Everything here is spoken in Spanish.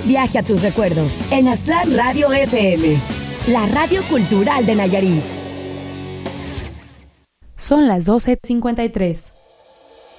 Viaje a tus recuerdos en Aztlán Radio FM, la radio cultural de Nayarit. Son las 12:53.